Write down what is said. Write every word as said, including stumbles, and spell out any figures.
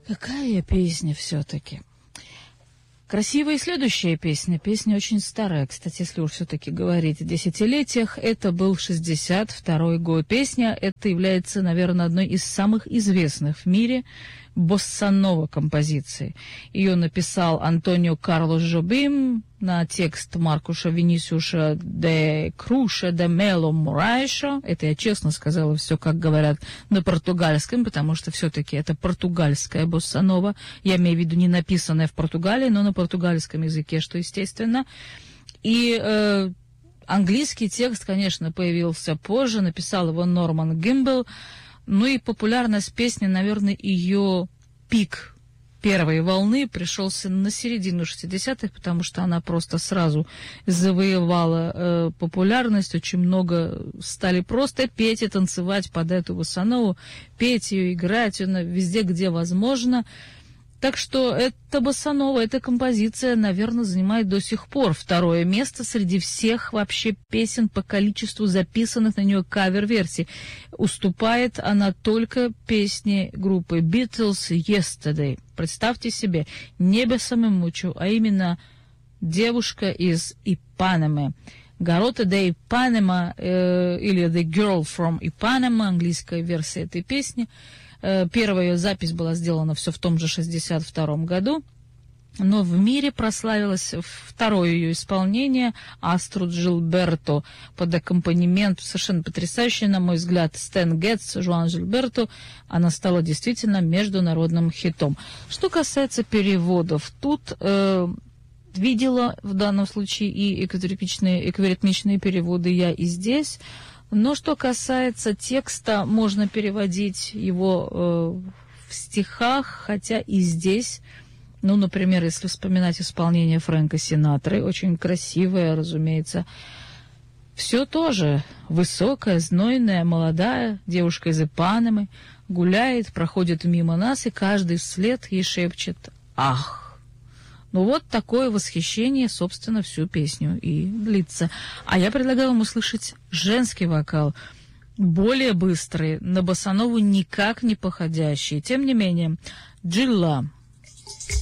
Какая песня все-таки. Красивая и следующая песня. Песня очень старая, кстати, если уж все-таки говорить о десятилетиях. Это был шестьдесят второй год. Песня эта является, наверное, одной из самых известных в мире боссанова композиций. Ее написал Антонио Карлос Жобим на текст Маркуша Винисиуса де Круша де Мело Мурайшо. Это я честно сказала все, как говорят на португальском, потому что все-таки это португальская боссанова. Я имею в виду не написанная в Португалии, но на португальском языке, что естественно. И э, английский текст, конечно, появился позже, написал его Норман Гимбл. Ну и популярность песни, наверное, ее пик первой волны пришелся на середину шестидесятых, потому что она просто сразу завоевала э, популярность. Очень много стали просто петь и танцевать под эту боссанову, петь ее, играть ее везде, где возможно. Так что эта боссанова, эта композиция, наверное, занимает до сих пор второе место среди всех вообще песен по количеству записанных на нее кавер-версий. Уступает она только песне группы Beatles «Yesterday». Представьте себе, не Бессамемучу, а именно девушка из Ипанемы. Гарота де Ипанема э, или The Girl from Ipanema, английская версия этой песни. Первая ее запись была сделана все в том же шестьдесят втором году, но в мире прославилось второе ее исполнение Аструд Джилберто под аккомпанемент совершенно потрясающий, на мой взгляд, Стэн Гетц, Жуан Джилберто. Она стала действительно международным хитом. Что касается переводов, тут э, видела в данном случае и эквиритмичные, эквиритмичные переводы я и здесь. Но что касается текста, можно переводить его э, в стихах, хотя и здесь, ну, например, если вспоминать исполнение Фрэнка Синатры, очень красивое, разумеется, все тоже высокая, знойная, молодая девушка из Ипанемы гуляет, проходит мимо нас, и каждый вслед ей шепчет «Ах!». Ну вот такое восхищение, собственно, всю песню и длится. А я предлагаю вам услышать женский вокал, более быстрый, на боссанову никак не походящий. Тем не менее, Джилла.